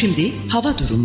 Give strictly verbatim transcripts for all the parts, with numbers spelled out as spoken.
Şimdi hava durumu.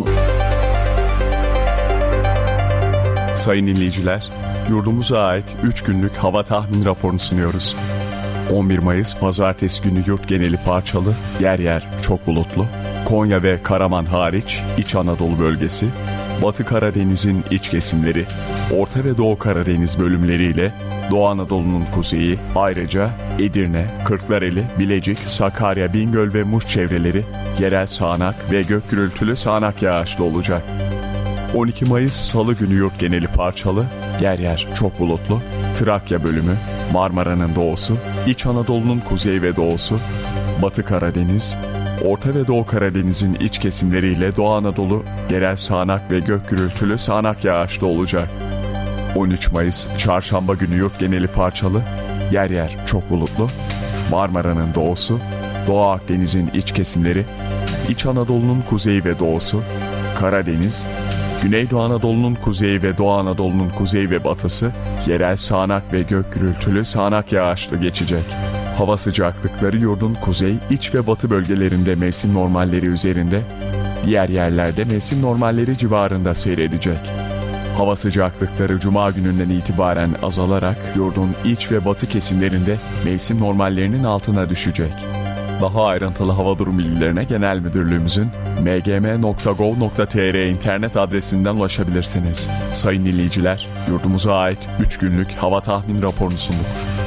Sayın dinleyiciler, yurdumuza ait üç günlük hava tahmin raporunu sunuyoruz. on bir Mayıs Pazartesi günü yurt geneli parçalı, yer yer çok bulutlu. Konya ve Karaman hariç İç Anadolu bölgesi, Batı Karadeniz'in iç kesimleri, Orta ve Doğu Karadeniz bölümleriyle Doğu Anadolu'nun kuzeyi, ayrıca Edirne, Kırklareli, Bilecik, Sakarya, Bingöl ve Muş çevreleri yerel sağanak ve gök gürültülü sağanak yağışlı olacak. on iki Mayıs Salı günü yurt geneli parçalı, yer yer çok bulutlu. Trakya bölümü, Marmara'nın doğusu, İç Anadolu'nun kuzeyi ve doğusu, Batı Karadeniz, Orta ve Doğu Karadeniz'in iç kesimleriyle Doğu Anadolu yerel sağanak ve gök gürültülü sağanak yağışlı olacak. on üç Mayıs Çarşamba günü yurt geneli parçalı, yer yer çok bulutlu. Marmara'nın doğusu, Doğu Akdeniz'in iç kesimleri, İç Anadolu'nun kuzeyi ve doğusu, Karadeniz, Güneydoğu Anadolu'nun kuzeyi ve Doğu Anadolu'nun kuzeyi ve batısı yerel sağanak ve gök gürültülü sağanak yağışlı geçecek. Hava sıcaklıkları yurdun kuzey, iç ve batı bölgelerinde mevsim normalleri üzerinde, diğer yerlerde mevsim normalleri civarında seyredecek. Hava sıcaklıkları Cuma gününden itibaren azalarak yurdun iç ve batı kesimlerinde mevsim normallerinin altına düşecek. Daha ayrıntılı hava durum bilgilerine Genel Müdürlüğümüzün m g m nokta gov nokta t r internet adresinden ulaşabilirsiniz. Sayın dinleyiciler, yurdumuza ait üç günlük hava tahmin raporunu sunduk.